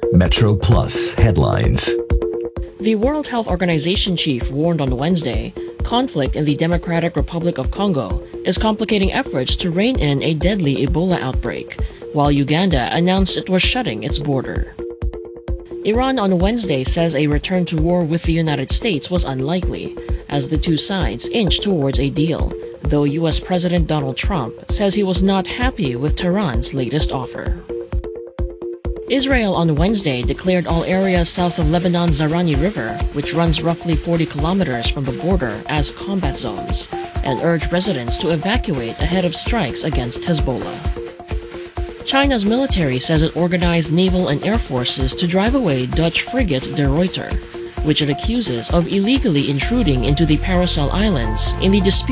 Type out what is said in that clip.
Metro Plus headlines. The World Health Organization chief warned on Wednesday conflict in the Democratic Republic of Congo is complicating efforts to rein in a deadly Ebola outbreak, while Uganda announced it was shutting its border. Iran on Wednesday says a return to war with the United States was unlikely, as the two sides inch towards a deal, though U.S. President Donald Trump says he was not happy with Tehran's latest offer. Israel on Wednesday declared all areas south of Lebanon's Zarani River, which runs roughly 40 kilometers from the border, as combat zones, and urged residents to evacuate ahead of strikes against Hezbollah. China's military says it organized naval and air forces to drive away Dutch frigate De Ruyter, which it accuses of illegally intruding into the Paracel Islands in the dispute